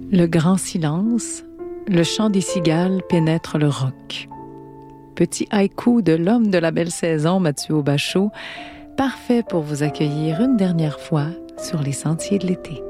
Le grand silence, le chant des cigales pénètre le roc. Petit haïku de l'homme de la belle saison, Mathieu Aubachaud, parfait pour vous accueillir une dernière fois sur les sentiers de l'été.